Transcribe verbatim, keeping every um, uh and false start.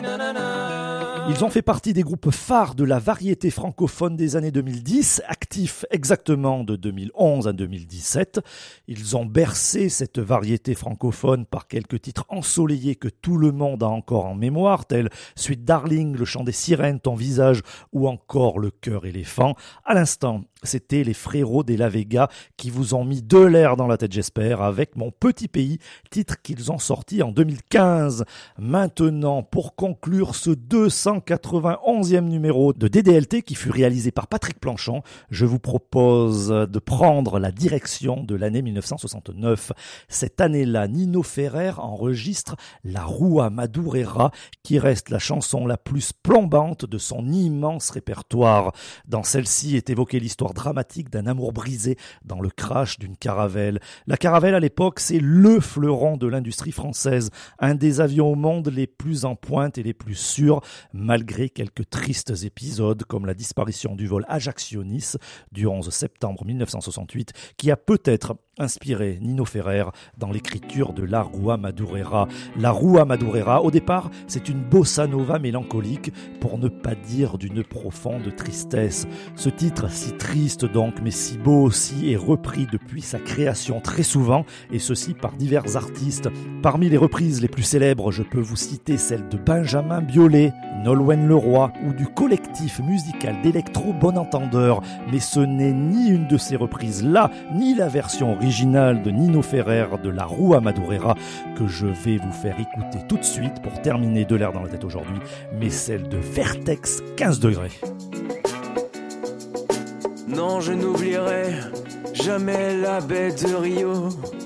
Ils ont fait partie des groupes phares de la variété francophone des années deux mille dix, actifs exactement de deux mille onze à deux mille dix-sept. Ils ont bercé cette variété francophone par quelques titres ensoleillés que tout le monde a encore en mémoire, tels Sweet Darling, Le chant des sirènes, Ton visage ou encore Le cœur éléphant. À l'instant, c'était les frérots des La Vega qui vous ont mis de l'air dans la tête, j'espère, avec Mon petit pays, titre qu'ils ont sorti en deux mille quinze. Maintenant, pour conclure ce deux cent quatre-vingt-onzième numéro de D D L T qui fut réalisé par Patrick Planchon, je vous propose de prendre la direction de l'année mille neuf cent soixante-neuf. Cette année-là, Nino Ferrer enregistre La Rua Madureira, qui reste la chanson la plus plombante de son immense répertoire. Dans celle-ci est évoquée l'histoire dramatique d'un amour brisé dans le crash d'une caravelle. La caravelle, à l'époque, c'est le fleuron de l'industrie française, un des avions au monde les plus en pointe et les plus sûrs, malgré quelques tristes épisodes comme la disparition du vol Ajaccio-Nice du onze septembre mille neuf cent soixante-huit, qui a peut-être inspiré Nino Ferrer dans l'écriture de La Rua Madureira. La Rua Madureira, au départ, c'est une bossa nova mélancolique, pour ne pas dire d'une profonde tristesse. Ce titre, si triste donc, mais si beau aussi, est repris depuis sa création très souvent, et ceci par divers artistes. Parmi les reprises les plus célèbres, je peux vous citer celle de Benjamin Biolay, Nolwenn Leroy ou du collectif musical d'électro Bon Entendeur. Mais ce n'est ni une de ces reprises-là, ni la version originale de Nino Ferrer de La Rua Madureira que je vais vous faire écouter tout de suite pour terminer de l'air dans la tête aujourd'hui, mais celle de Vertex quinze degrés. Non, je n'oublierai jamais la baie de Rio.